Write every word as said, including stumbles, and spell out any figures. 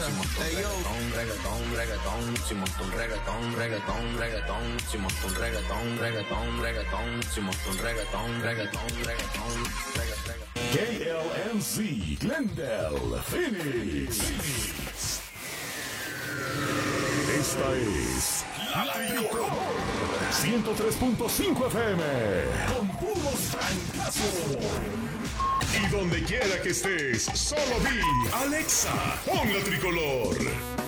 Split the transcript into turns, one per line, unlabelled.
si monto un reggaetón, reggaetón, reggaetón, si monto un reggaetón, reggaetón, reggaetón, si monto un reggaetón, reggaetón, reggaetón, si monto un reggaetón, reggaetón, reggaetón, reggaetón.
K L M C, Glendale, Phoenix. Esta es La Tricolor ciento tres punto cinco F M con puros francazos. Y donde quiera que estés, solo di Alexa, pon La Tricolor.